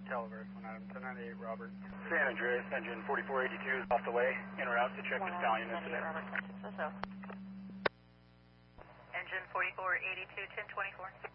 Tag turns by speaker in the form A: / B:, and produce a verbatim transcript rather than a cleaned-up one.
A: Caliber, one item, ten ninety-eight, Robert.
B: San Andreas, engine forty-four eighty-two is off the way, en route to check the stallion incident.
C: Robert, Engine forty-four eighty-two, ten twenty-four.